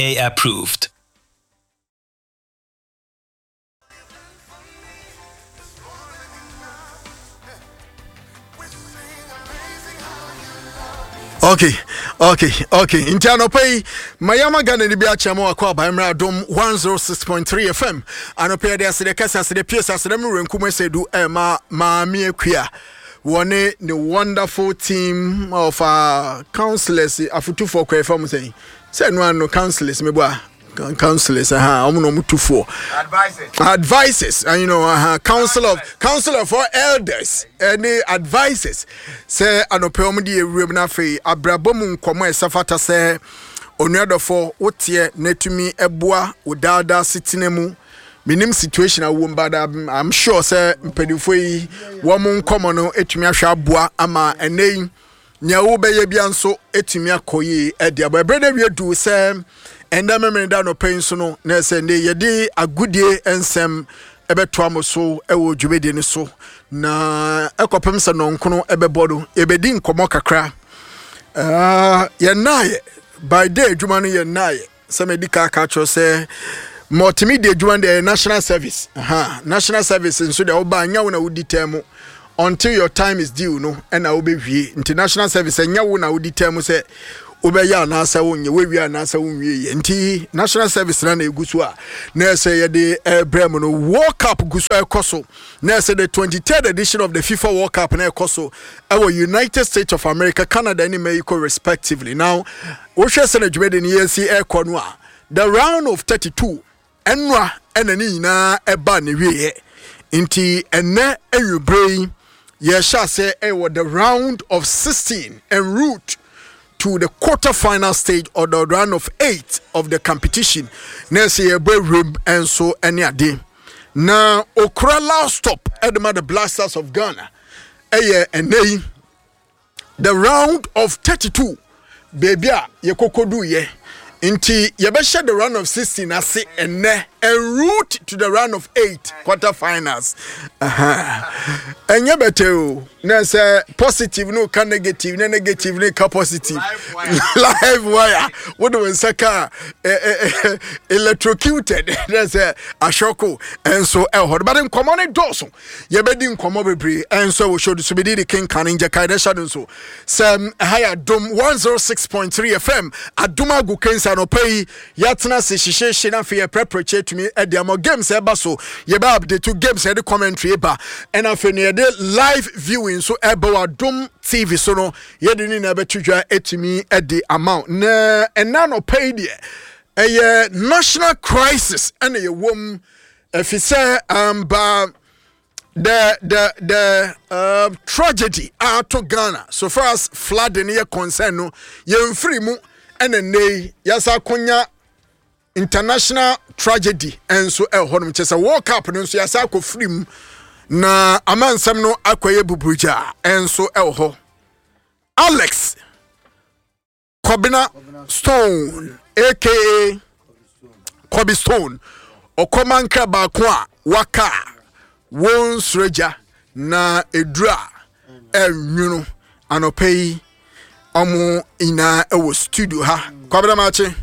approved. Okay. Intano pay Mayama Gana ni bia chamo akwa Baimra Dom 106.3 FM. Anope de asede kasa asede piesa asede mu renkume sedu ma mi kwia. One the wonderful team of counselors afutu for kwa FM say. Say no counselors me boa. Counselors advisors and counselor for elders any advisors say anopemdi ewrem na fe abrabom nkomo esafata say onuadofo wotie netumi eboa odada sitinemu minim situation awumbada I'm sure say mpedifo yi wo mo nkomo no etumi ahwa aboa ama enei nya wo beye bia nso etumi akoyi ede abrade wi du say and the memory down no pain so no na say ne yedi agudie ensem ebeto amoso ewo dwumedi ne so na ekopem se no nkono ebebodo ebedi nkomo kakra ye naye by day dwuma no ye naye se medical culture say multimedia dwuma the national service national service nso de oba anya wo na wodi temu until your time is due no and na obewie international service anya wo na wodi temu say obeya na asa wonye wewi na asa wonwie nti national service na egusu a na say ye de brem no World Cup gusu ekoso na say the 23rd edition of the FIFA World Cup na ekoso our United States of America, Canada and Mexico respectively. Now we share say dwede ni yesi ekono a the round of 32 enwa enani na eba ne wie nti enne ewubrei ye sha say the round of 16 en route to the quarter-final stage or the round of 8 of the competition. Next year, room and so any day. Now, Okra last stop at the Blasters of Ghana. And the round of 32, baby, ye kokodu ye. Inti yebesha the round of 16 ase and en route to the round of 8 quarter-finals. And you better na say positive no can negative no negative no can positive live wire what do we say electrocuted that's a shoko and so but in common doso ye be din komo bebre and so we show the subidi the king can inja kaida shadow so some higher dom 106.3 FM aduma gu kensa no pay yatna se shishe na fe prepare to me e dia mo games e ba so ye ba update to games e the commentary ba and afi ne de live viewing so eba Dom TV so no ye de ni na betudwa etimi e the amount na ena no pay de a national crisis and a wom if you say ba the tragedy out of Ghana so far as flooding ye concern no ye mfiri mu ene nei yasa konya international tragedy and so honum chese World Cup no so yasa ko free mu na amansam no akoye bubuja and so ho Alex Kobina Stone aka Kobe Stone okomanka ba ko a waka won sreja na edura enwunu anopei omo ina ewo studio ha Kobina machi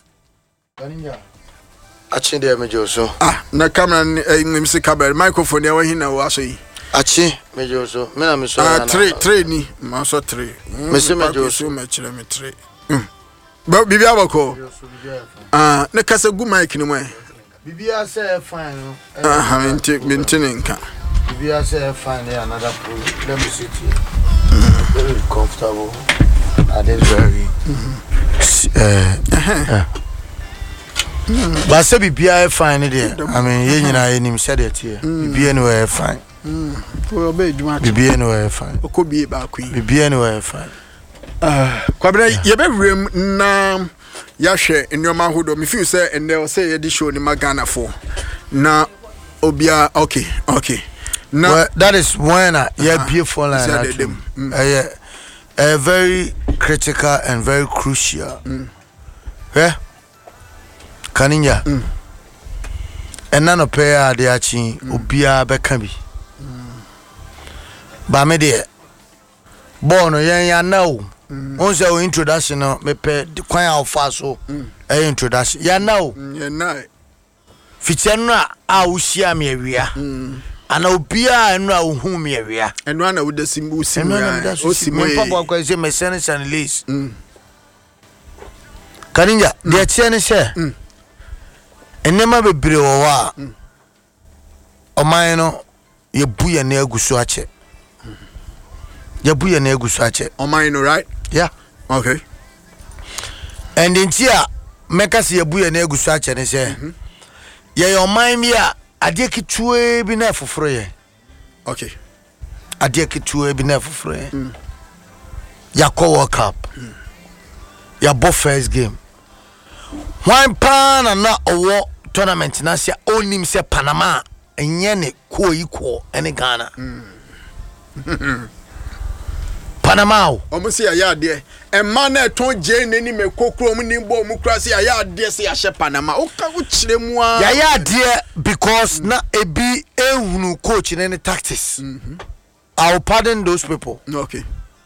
achi de mejo so na camera nimsi camera microphone ya wahi na waso yi achi mejo so me na me so na 3 ni ma so 3 me se mejo so me kire me 3 ba bibia bako na kasa gu mic ni mo bibia say fine no mentini nka bibia say fine another problem let me sit here very comfortable and it's very but say bibia fine there I mean ye nyina ye nim said it here bibia no we fine we obey dwuma bibia no we fine okobie ba kwi bibia no we fine kwabena ye be wrem na ya hwe enoma hodo me feel say and they say ye di show ni Ghana for na obia okay now well, that is when yeah beautiful and a very critical and very crucial yeah Kaninya and none of pay the achi obia bekabi ba me de born yen ya now once our introduction me pe the kwan alfa so introduction ya now feature no a usia me awia ana obia eno a ohu me awia eno ana wodasim usim papa kwa je mesene sanlis kaninja de tie ne se enema bebre wo wa oman no ye buye na agusu ache ye buye na agusu ache oman no right yeah okay and in tia meka se ye buye na agusu ache ne se ye oman mi a ade kitue bi na foforo ye okay ade kitue bi na foforo ye ya ko World Cup ya bo first game one pan na owo tournament na sia onim se Panama enye ne ko iko ene Ghana Panama omo se ya de e ma na ton je ne ni me kokro mu ni bo mu kra se ya de se ya hye Panama o ka wo kire mu a ya de because na ebi ehunu coach ne tactics I'll pardon those people okay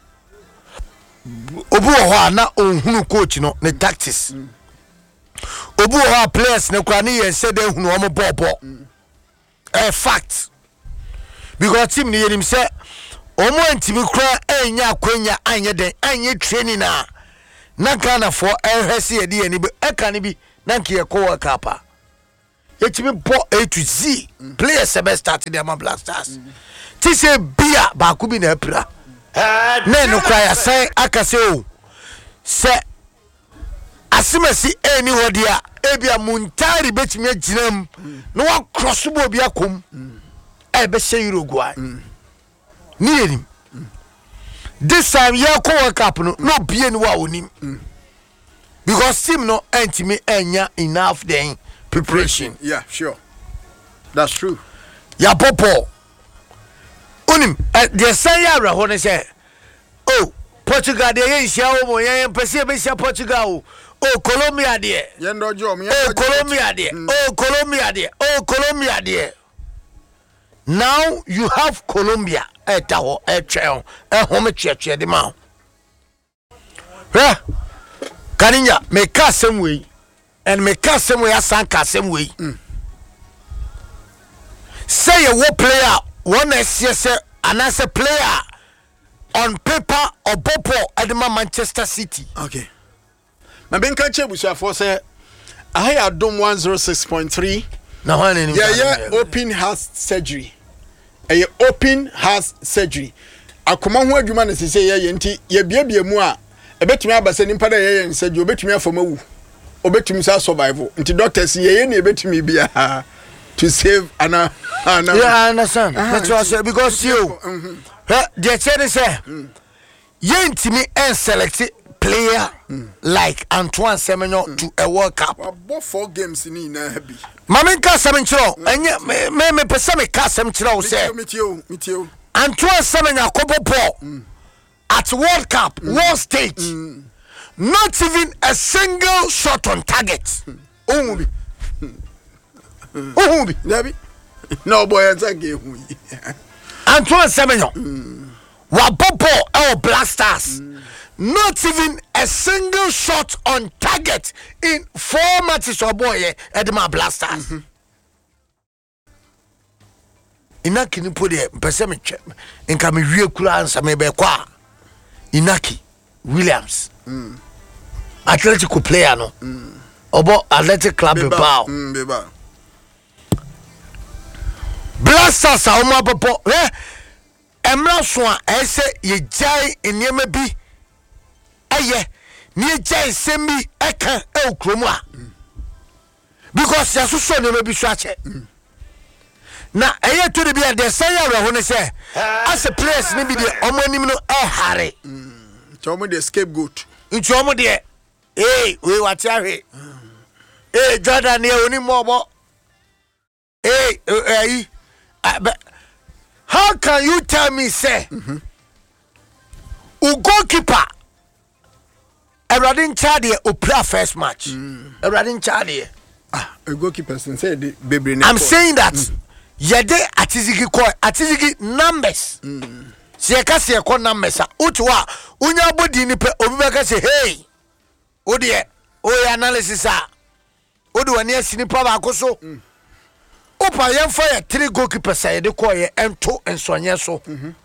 obu ho na ohunu coach no ne tactics obu ho players ne kwa ne yen said ehunu o mo bobo a fact because team ni yenim say omo antimi kra enya akwanya anye den anye training na Ghana for ehwese ye de ani be eka ne bi na nke ye ko World Cup yetimi bo A to Z players be start the Ama Black Stars ti say bia ba ku bi na apira na no kra ya sai aka se o se asimasi eni hodia ebia muntari betimi aginam no wa cross bo bia kom e be se Uruguay ni enim this time ya ko World Cup no bie ni wa onim because team no antimi enya enough then preparation yeah sure that's true ya popo onim the say ya ra ho ne say oh Portugal de yen sia o mo yen pese be sia Portugal oh Colombia de yen dojo me oh Colombia de oh Colombia de oh Colombia de now you have Colombia etaho etweo ehome twetwe de ma kaninya me ka sem we and me ka sem we asan ka sem we say a wo player one say another player on paper or popo edema Manchester City okay na ben ka chebusa for say I adom 106.3 na one any yeah open heart surgery open heart surgery akoma ho adwuma na sese ye nti ye biabia mu a ebetumi abasa nimpa da ye surgery obetumi afamawu obetumi sa survival nti doctors ye na ebetumi bia to save ana yeah I understand that's what I say because you the chair say ye ntimi en select player like Antoine Semenyo to a World Cup about 4 games ni na happy Mamen ka sem nchiro enye me pese me ka sem nchiro say mitio Antoine Semenyo akopopo at World Cup world stage not even a single shot on target Ohubi Dabi no boy ansake hu Antoine Semenyo wa popo our Black Stars not even a single shot on target in 4 matches or boy Edema Black Stars Inaki ni put the person in kami wie kula ansa me be kwa Inaki Williams Atletico player no obo Athletic Club Bilbao Black Stars a omo popo emra so a ese ye jai enema bi eye ni jai semi eka e okromu a because ya so enema bi so ache na eye to de bia de say ya ho ne say as a place ni bi de omo anim no e hare to omo de scapegoat nti omo de we wati ahwe Jordan e oni mobo how can you tell me say u goalkeeper Everything Chadi opera first match Everything Chadi a goalkeeper say the baby I'm saying that yede atizigi numbers se ka se ko numbers utuwa unya body ni pe obi be ka say hey odie o ya analysis a o de wani asini pa ba ko so opa yɛn fa yɛ 3 goalkeepers a yɛde kɔ yɛ ento nsonye so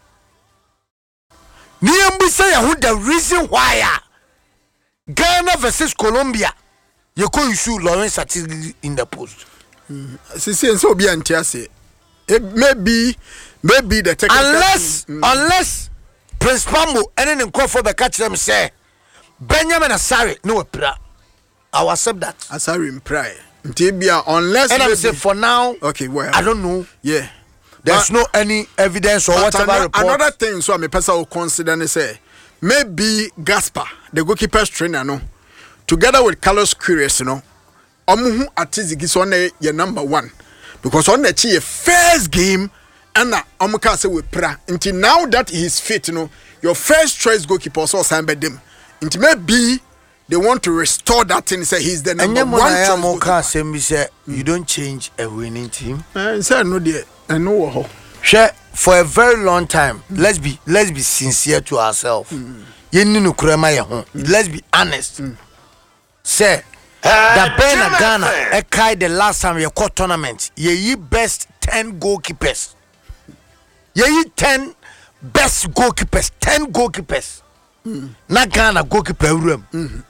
ni yɛmbi sɛ yɛ ho the reason why Ghana versus Colombia you go issue Lawrence Atizigi in the post sisi so be antiase maybe the technical unless Prince Pambo any nkofo be catch them say Benjamin Asare no pra I will accept that Asare in prayer Ntibia unless and I say for now okay well I don't know yeah there's no any evidence or whatever report. Another thing so me person will consider say maybe Gaspar the goalkeeper's trainer no together with Carlos Queiroz you know omuhu Atizigi so na ye number 1 because on the chi first game and omuka say we pra until now that he's fit you know your first choice goalkeeper so sign by them until maybe they want to restore that thing say he's the number 1 choice say you don't change a winning team say no there I know share for a very long time let's be sincere to ourselves yenni no kurema ye ho let's be honest say the Ghana e kai the last time you call tournament ye best 10 goalkeepers ye 10 best goalkeepers 10 goalkeepers na Ghana goalkeeper room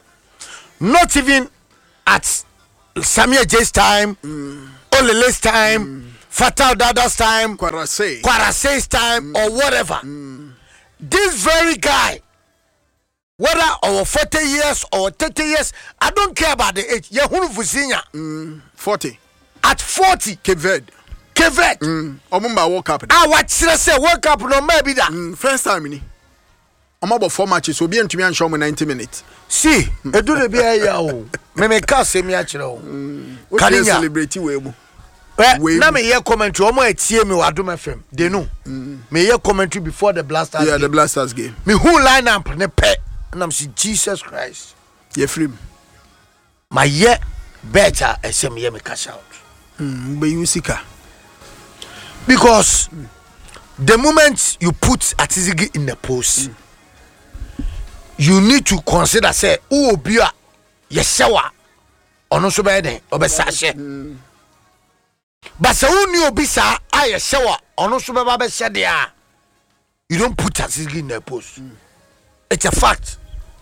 not even at Samia J's time Olele's time Fatal Dada's time Kwarase's time or whatever this very guy whether over 40 years or 30 years I don't care about the age Yehunu Vusinya 40 at 40 Kevet Omumba World Cup what should I say World Cup no maybe that first time ni about 4 matches will be into me and show me 90 minutes see it do the be ya o me ka se mi a kire o can celebrate we na me hear commentary omo etie me Adom FM they know me hear commentary before the Blasters the Blasters game me who line up ne pe na me see Jesus Christ ye free my year better say me cash out be usika because the moment you put Atizigi in the post you need to consider say who obi a ye sewa ono so be den obesa hye but say who ni obi sa aye sewa ono so be ba be hye de a you don't put Atizigi in the post it's a fact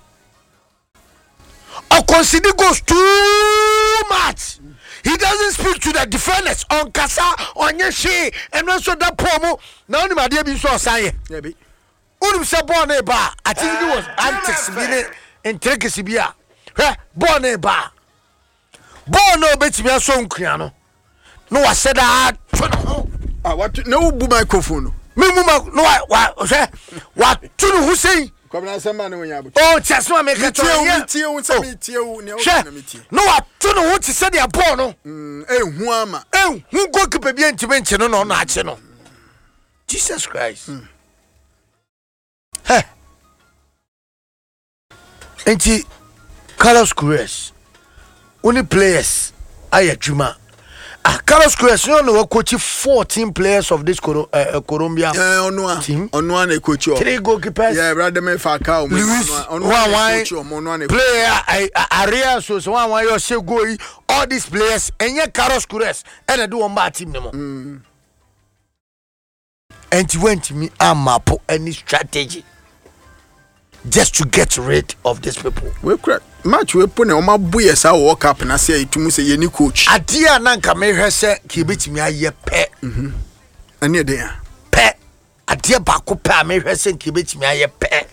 or consider goes too much he doesn't speak to the defenders on kasa on yeshi and also that promo now ni made bi so osan ye Unim se born a bar. I think it was antics in Trekisibia. Born a bar. Born no bet me a song criano. No, I said that. What no boom microphone. Mimuma, no, what to who say? Come on, some man when you oh, just one make a tell no, I don't know what to say. They are born. Huama. Who go to be intervention on that channel? Jesus Christ. Hey, enti Carlos Queiroz only players aye Juma Carlos Queiroz no coach 14 players of this Colombia team onwa na coach 3 goalkeepers brother me Falcao onwa player area so one you say go all these players enye Carlos Queiroz and do one bad team no and went me map any strategy just to get rid of these people. We correct. Match we put on my boy as our World Cup and I say to me say any coach. Adia nanka me hwese ki betimi aye pe. Ane dey. Pe. Adia bako pe me hwese ki betimi aye pe.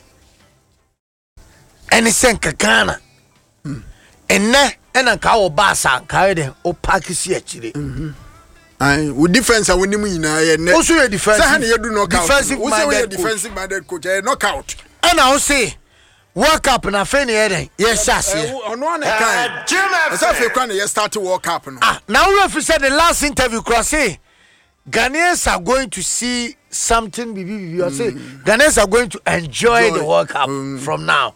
Eni senka Ghana. Enne enanka wo basa kai de o pakisi akire. With defense and winning nyina also your defense. Say you do knockout. Defensive minded coach knockout. And I will say World Cup na feni eden yes sase ono an kan so fe kwa na you start World Cup no now we said the last interview cross Ghanaians are going to see something you say Ghanaians are going to enjoy the World Cup from now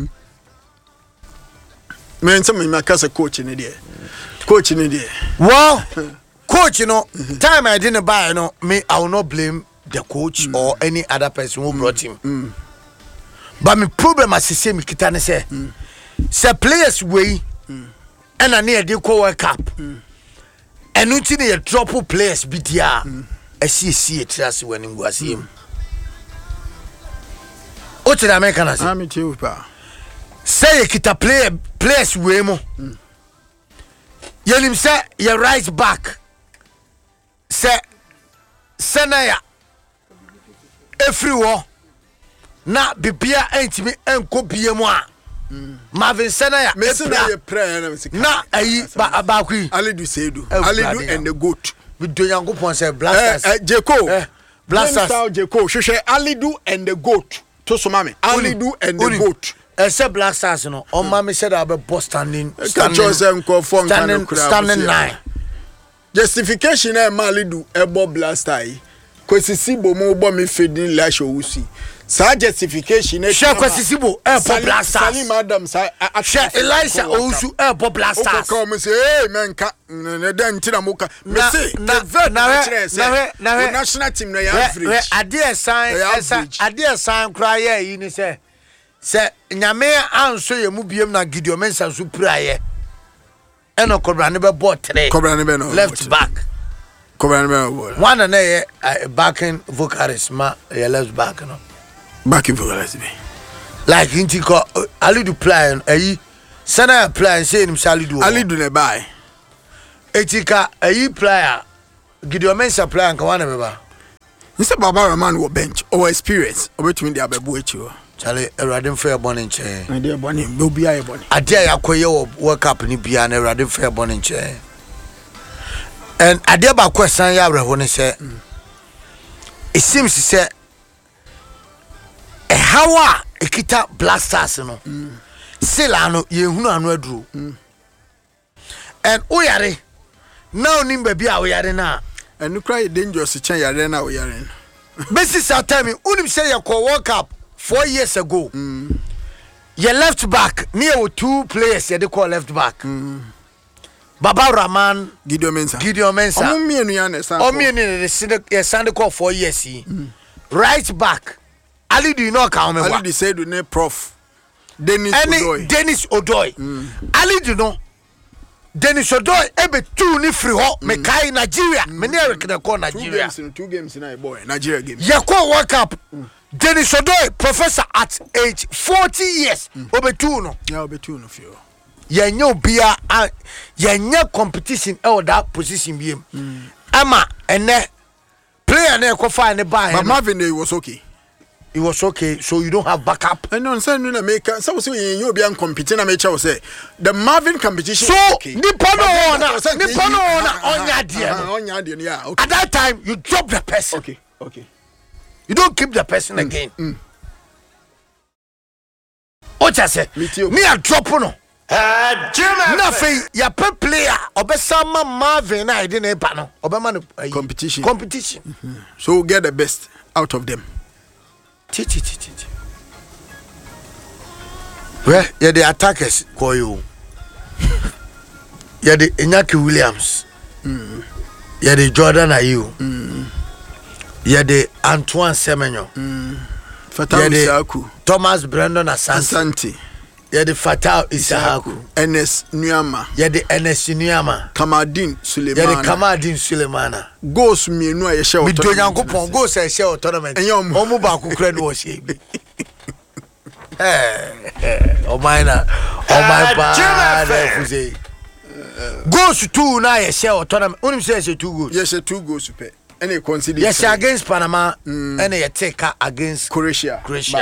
men some me makasa coach in there well coach you know time I didn't buy you know me I will not blame the coach or any other person who brought him but my problem as say me kita ne say players way ɛna ne yɛde kɔ World Cup ɛno nti ne yɛ drop players bi dia ɛsiesie trase wani nguasiem o tira America na se ami tiu pa say kita players we mo yenim say your right back say senaya every war na bibia entimi enko biemu a Marvin Senaya na ayi ba ku Alidu Seidu and the goat we do Yankopon say Blasters Jeko Blasters Jeko hwehwe Alidu and the goat to so mame Alidu and the goat say Blasters no on mame said about boss standing nine justification e Alidu ebo Blaster yi kwesisi bomo bo me fedin lash owusi sa justification e share kwesisibo e Blasters Salim Adam sa share Elisha owusu e Blasters o come say hey menka ne dan tina muka me say na national team no average ade sign cry yi ni say nyame anso ye mu biem na Gideon Mensah so praye eno Kobra ne be ball 3 Kobra ne be no left back Kobra ne be no one na ye backing vocalist ma ye left back no backing vocalist be like inti ko Alidu play ayi sana play say nim Alidu ne buy etika ayi player Gideon Mensah player nka wana be ba nse Baba Rahman wo bench or experience obetumi dia bebu echi Charlie Eradin fair bonning chair. My dear Bonnie, will be a bonnie. I dare acquire World Cup in Bian Eradin fair bonning chair. And I dare about question Yabra when he said, it seems to say, a how a kita Blasters no. Silano, you know, drew. And Oyare now Nimba be our na. And you cry dangerous to change your now we are in. Basis our time, Unim say you call World Cup 4 years ago. Your left back, near with 2 players, you call left back. Baba Rahman, Gideon Mensah. You Sunday call 4 years. Right back, Ali do you know come Ali do say do ne prof. Dennis Odoy. Ali do know. Dennis Odoy ebe 2 ni free ho me kai Nigeria. Me near can call Nigeria. 2 games in a boy. Nigeria game. You call World Cup. Dennis Odoy, professor at age 40 years. Obetuno. Yeah, Obetuno for you. Yenyo bia yenye competition that position bi. Ama ene player na ko fa ne buy. But Marvin was okay. It was okay, so you don't have backup. I know say no make so you be competing na make say the Marvin competition so okay. Nippon onya yeah. Okay. At that time you drop the person. Okay. You don't keep the person again. What I say? Me a drop no. Nothing. Ya pe player. Obesama Marvin I didn't no. Obama competition. So we'll get the best out of them. Where yeah the attackers call you. Yeah the Iñaki Williams. Yeah the Jordan Ayew. Yeah, the Antoine Semenyo. Fatal Isahaku. Thomas Brandon Asante. Yeah, the Fatal Isahaku. Enes Nuyama. Yeah, the Enes Nuyama. Kamadin Sulemana. Yeah, the Kamadin Sulemana. Goes me no a show. We don't go goes a show tournament. And your Omubaku credit was she. Oh, mine. Oh, my bad. Goes to now a show tournament. Only says 2 goals. Yes, 2 goals to pay. Any consider yes against Panama any take against Croatia.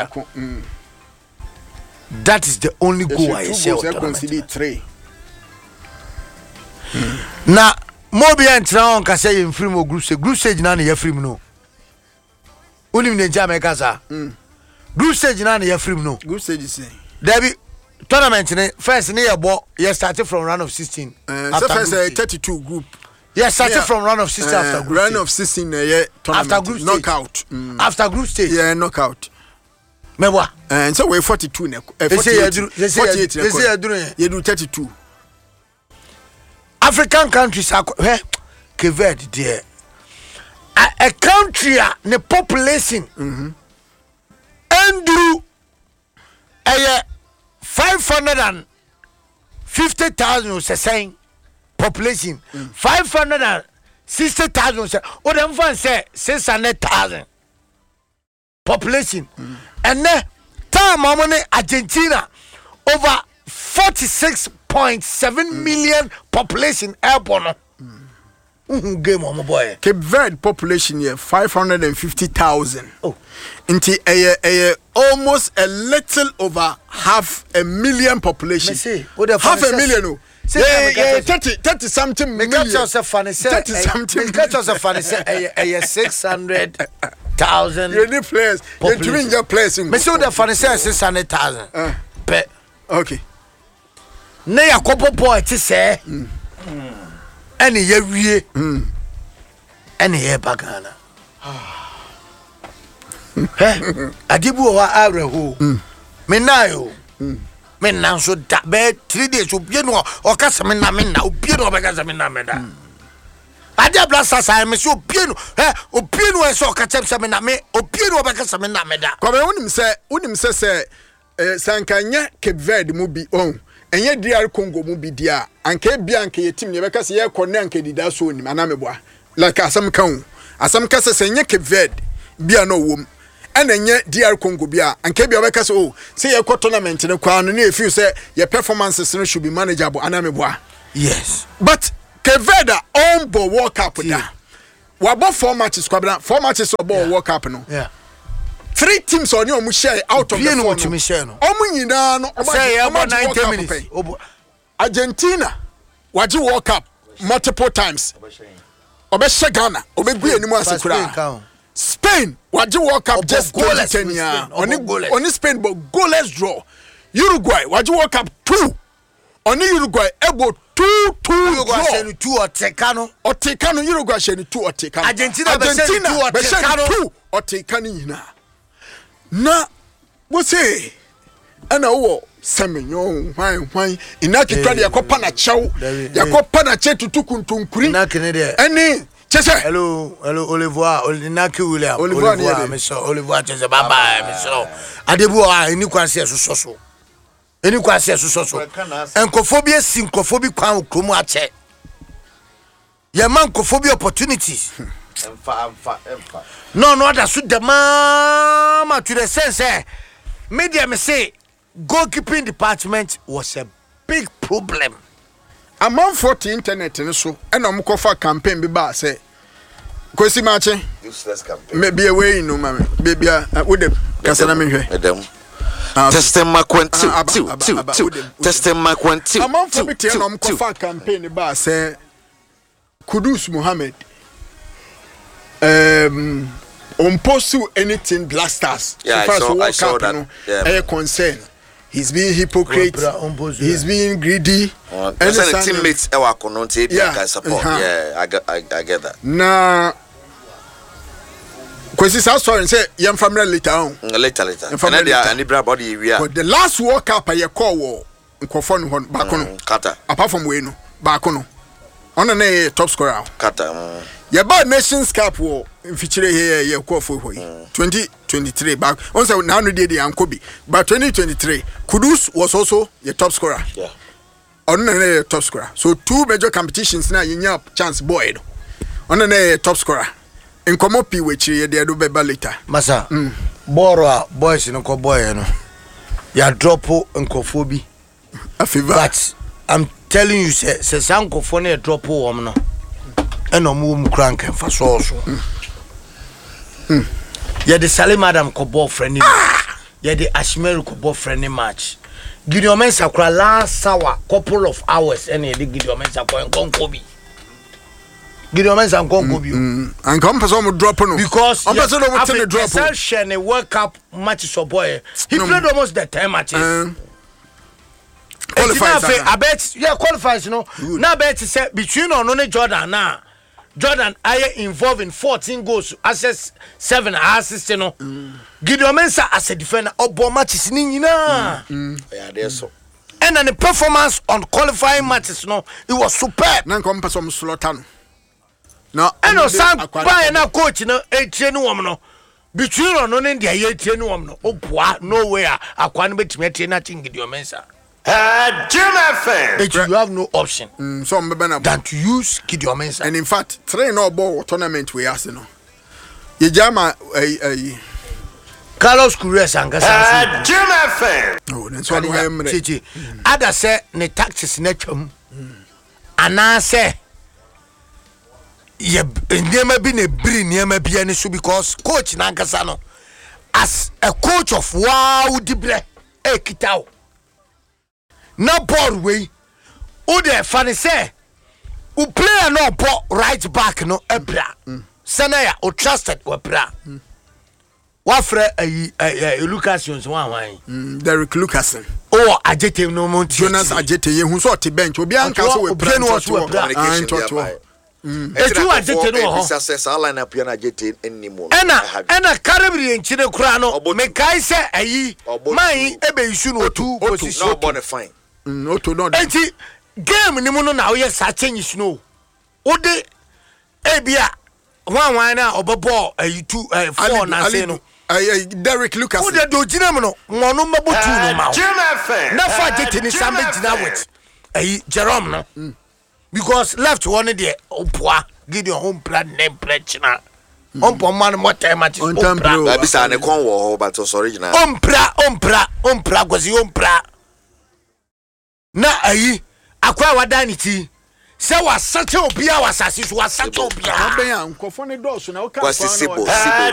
That is the only goal I share. Consider 3. Now Mobi entra on ka say in free mo group stage na na ya free no. Onim ne Jamaica sa. Group stage na na ya free no. Group stage is there be tournament ne first ne ya bo you started from round of 16. So first 32 group. Yes, started from round of 16 after group round of 16 after group stage. Knockout. After group stage. Yeah, knockout. Mebwa. And so we 42 48. You do 32. African countries are Keved there. A country ne population Andrew 500 50,000 was saying population. 560,000 say. Oh, them fans say 600,000 population. And then time Argentina over 46.7 million population airborne. Game on my boy. Cape Verde population here 550,000. Oh, into almost a little over 500,000 population. Half a million. Oh. Yeah, 30 something million. Catch us a funny say. 30 something. Catch us a funny say. 600,000. You need players. You're doing your players. Me say the funny say 600,000. Okay. Ne ya kopo boy ti say. Any ye wie. Any ye bagana. Adibu wa areho. Me na yo. Me na so da be 3 days obie no o kasa me na obie no be kasa me na me da. Ade blasta sai me so obie no obie no e so ka chem se me na me obie no be kasa me na me da. Ko be wonim se sankanya Cape Verde mu bi on enye DR Congo mu bi dia anka bia anka yetim ne be kasa ye kone anka dida so onim anameboa like asam kan asam kasa se enye Cape Verde bia no wom ana enye DR Congo bia anka bia be kasa oh say ye ko tournament ne kwa no na feel say your performances no should be manageable anameboa. Yes, but Cape Verde on bo World Cup da wabo 4 matches kwabra 4 matches obo World Cup no. Yeah, 3 teams on you share out of the 4 no. Nyina no say about 90 minutes. Argentina waji World Cup multiple times. Obeshe Ghana, obegu enimu asekura. Spain waji World Cup just 2010 year. Oni Spain but goalless draw. Uruguay waji World Cup 2. Oni Uruguay ebo 2 Uruguay sheni 2 Otekano Uruguay sheni 2 Otekano. Argentina be sheni 2 Otekano nyina. Na wo say ana wo semenyo hwan inaki kwade yakopa na chew yakopa na che tutukuntunkuri inaki ne de eni chese hello Olivois inaki William Olivois me so Olivois chese baba me so adebu eni kwanse so enkophobia syncophobia kwan kromu ache ye man enkophobia opportunities no that should the mama to the sense media me say goalkeeping department was a big problem. Among 40 internet and so and I'm for campaign be ba say Kwesi Mache useless campaign maybe away no mama baby with them kasana me hwe testing mark 1 2 testing mark 1 2 among 40 and I'm for campaign ba say Kudus Mohammed pursue anything blasters. Yeah, I saw that. A concern. He's being hypocrite. He's being greedy. And teammates, I support. Yeah, I get that. Nah. Because it's also and say, "Young family later on." Later. And body we are. But the last World Cup I call war in Kofon Bakono. Kata. Apart from Weno Bakono. On a top scorer. Kata. Yeah, bad Nations Cup war in feature here, yeah, call for 2023 back. Also, now we did the Ankobi, but 2023, Kudus was also your top scorer. Yeah, on a top scorer. So 2 major competitions now you have chance boy on a top scorer. In Komopi, which you do better later. Masa, Bora boys in a boy, ya drop encophobia. A fever. But I'm telling you, say Sanko phone a drop woman. And no move crank and for so. Yeah, the Sally Madam Kobo friendly. Yeah, the Ashmeru Kobo friendly match. Gideon Mensa cry last hour, couple of hours, and the Gideon Mensa going Konkobi. Gideon Mensa and Konkobi. And come person drop on because I'm person will drop. Session a World Cup match so boy. He played almost the 10 matches. Qualifies. I bet qualifies, you know. Now bet say between on Jordan now. Jordan I involved in 14 goals, assist 7 assists, you know. Gideon Mensah as a defender, obo matches ni nyina. Yeah, there's so. And then the performance on qualifying matches, you know, it was superb. Nan come person slaughter. No, and no san buy na coach no e tienu wom no. Between on no India ye tienu wom no. Oboa nowhere akwa no betime tie na Gideon Mensah. Jim FM. You have no option than to use Gideon Mensah. And in fact, three no ball tournament we asked no. You jama Carlos Correa and Jim FM. Oh, that's what I am. Ada say ne taxes netwam. Ana say ye never been a bri never be any so because coach Nankasa no as a coach of wow dibre e kitao. Na ball way o de fane say o player no ball right back no ebra. Senaya o trusted we bra. Wafre Lucas Jones one Derek Lucasen. Oh, Ajete no monte. Jonas Ajete ye hu so te bench. Obi anka so we plan was we communication. Etu Ajete no ho. Success all line up na Ajete anymore. Ena Caribbean nchire kura no me kai se ayi man ebe isu no two position. No bonne fine. Oto no. Enti game ni mu no na we sa change no. Ode ebia one na obebo ayi 2 4 na say no. Derek Lucas. Who the do gina no ngonu mabutu no ma. Na fa Ajete ni sambe gina with Jerome no. Because left one there opoa Gideon home plan name prechna. Ompo man mo time at is ompra. Na bisa ne kon wo but it's original. Ompra gozi ompra. Na ayi akwa wadaniti. Se wasate obia wasase so wasate obia. Aben ya nkofo ne do so na o ka Sibo.